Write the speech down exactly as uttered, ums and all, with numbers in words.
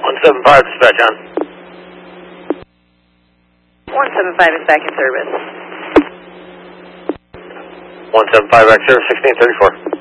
one seven five, dispatch on. one seven five is back in service. one seven five, back service, sixteen thirty-four.